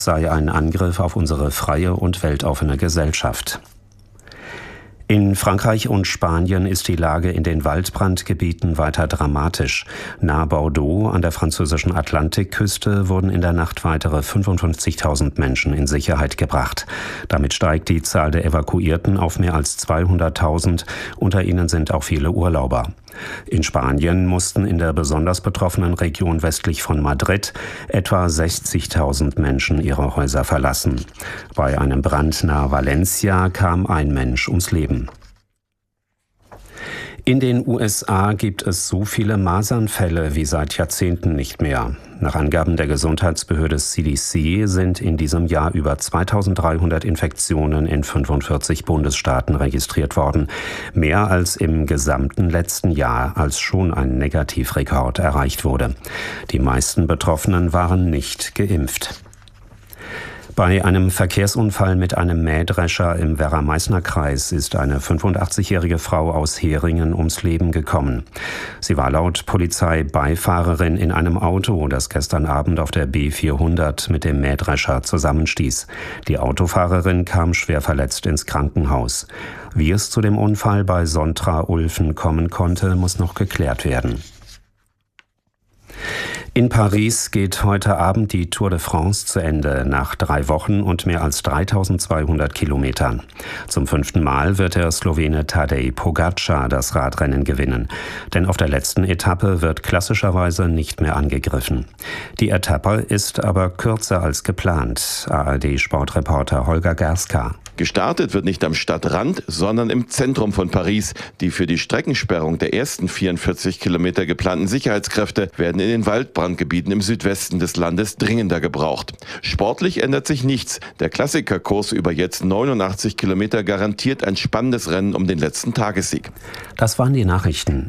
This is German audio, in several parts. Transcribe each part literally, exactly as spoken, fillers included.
sei ein Angriff auf unsere freie und weltoffene Gesellschaft. In Frankreich und Spanien ist die Lage in den Waldbrandgebieten weiter dramatisch. Nahe Bordeaux an der französischen Atlantikküste wurden in der Nacht weitere fünfundfünfzigtausend Menschen in Sicherheit gebracht. Damit steigt die Zahl der Evakuierten auf mehr als zweihunderttausend. Unter ihnen sind auch viele Urlauber. In Spanien mussten in der besonders betroffenen Region westlich von Madrid etwa sechzigtausend Menschen ihre Häuser verlassen. Bei einem Brand nahe Valencia kam ein Mensch ums Leben. In den U S A gibt es so viele Masernfälle wie seit Jahrzehnten nicht mehr. Nach Angaben der Gesundheitsbehörde C D C sind in diesem Jahr über zweitausenddreihundert Infektionen in fünfundvierzig Bundesstaaten registriert worden. Mehr als im gesamten letzten Jahr, als schon ein Negativrekord erreicht wurde. Die meisten Betroffenen waren nicht geimpft. Bei einem Verkehrsunfall mit einem Mähdrescher im Werra-Meißner-Kreis ist eine fünfundachtzigjährige Frau aus Heringen ums Leben gekommen. Sie war laut Polizei Beifahrerin in einem Auto, das gestern Abend auf der B vierhundert mit dem Mähdrescher zusammenstieß. Die Autofahrerin kam schwer verletzt ins Krankenhaus. Wie es zu dem Unfall bei Sontra-Ulfen kommen konnte, muss noch geklärt werden. In Paris geht heute Abend die Tour de France zu Ende, nach drei Wochen und mehr als dreitausendzweihundert Kilometern. Zum fünften Mal wird der Slowene Tadej Pogačar das Radrennen gewinnen. Denn auf der letzten Etappe wird klassischerweise nicht mehr angegriffen. Die Etappe ist aber kürzer als geplant. A R D-Sportreporter Holger Gerska. Gestartet wird nicht am Stadtrand, sondern im Zentrum von Paris. Die für die Streckensperrung der ersten vierundvierzig Kilometer geplanten Sicherheitskräfte werden in den Waldbrandgebieten im Südwesten des Landes dringender gebraucht. Sportlich ändert sich nichts. Der Klassikerkurs über jetzt neunundachtzig Kilometer garantiert ein spannendes Rennen um den letzten Tagessieg. Das waren die Nachrichten.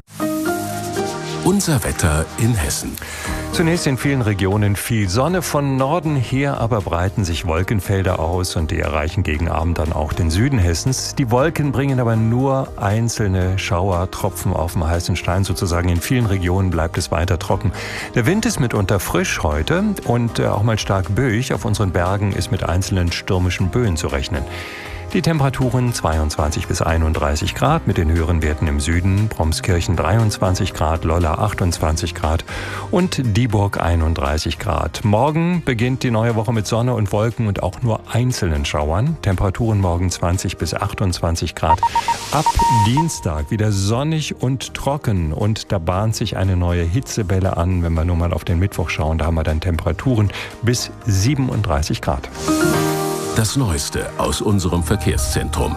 Unser Wetter in Hessen. Zunächst in vielen Regionen viel Sonne, von Norden her aber breiten sich Wolkenfelder aus und die erreichen gegen Abend dann auch den Süden Hessens. Die Wolken bringen aber nur einzelne Schauertropfen auf dem heißen Stein sozusagen. In vielen Regionen bleibt es weiter trocken. Der Wind ist mitunter frisch heute und auch mal stark böig. Auf unseren Bergen ist mit einzelnen stürmischen Böen zu rechnen. Die Temperaturen zweiundzwanzig bis einunddreißig Grad, mit den höheren Werten im Süden, Bromskirchen dreiundzwanzig Grad, Lolla achtundzwanzig Grad und Dieburg einunddreißig Grad. Morgen beginnt die neue Woche mit Sonne und Wolken und auch nur einzelnen Schauern. Temperaturen morgen zwanzig bis achtundzwanzig Grad. Ab Dienstag wieder sonnig und trocken und da bahnt sich eine neue Hitzewelle an. Wenn wir nur mal auf den Mittwoch schauen, da haben wir dann Temperaturen bis siebenunddreißig Grad. Das Neueste aus unserem Verkehrszentrum.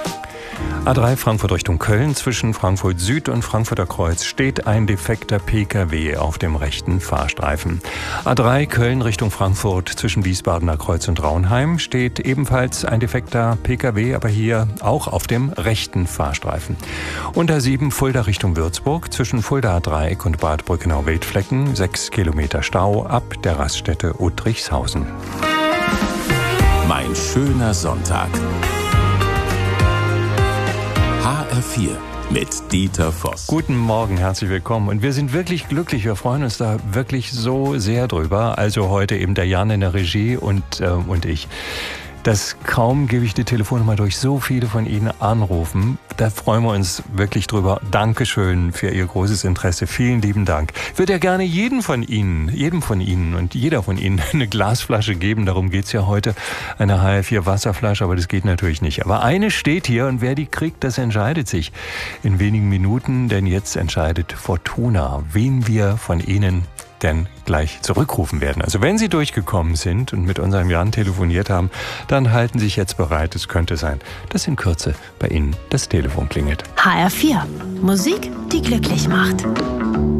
A drei Frankfurt Richtung Köln, zwischen Frankfurt Süd und Frankfurter Kreuz steht ein defekter P K W auf dem rechten Fahrstreifen. A drei Köln Richtung Frankfurt, zwischen Wiesbadener Kreuz und Raunheim steht ebenfalls ein defekter P K W, aber hier auch auf dem rechten Fahrstreifen. Und A sieben Fulda Richtung Würzburg, zwischen Fulda Dreieck und Bad Brückenau-Wildflecken, sechs Kilometer Stau ab der Raststätte Uttrichshausen. Mein schöner Sonntag. H R vier mit Dieter Voss. Guten Morgen, herzlich willkommen. Und wir sind wirklich glücklich, wir freuen uns da wirklich so sehr drüber. Also heute eben der Jan in der Regie und, äh, und ich. Das kaum gebe ich die Telefonnummer durch, so viele von Ihnen anrufen. Da freuen wir uns wirklich drüber. Dankeschön für Ihr großes Interesse. Vielen lieben Dank. Ich würde ja gerne jeden von Ihnen, jedem von Ihnen und jeder von Ihnen eine Glasflasche geben. Darum geht's ja heute. Eine H R vier Wasserflasche, aber das geht natürlich nicht. Aber eine steht hier und wer die kriegt, das entscheidet sich in wenigen Minuten. Denn jetzt entscheidet Fortuna, wen wir von Ihnen denn gleich zurückrufen werden. Also wenn Sie durchgekommen sind und mit unserem Jan telefoniert haben, dann halten Sie sich jetzt bereit. Es könnte sein, dass in Kürze bei Ihnen das Telefon klingelt. H R vier. Musik, die glücklich macht.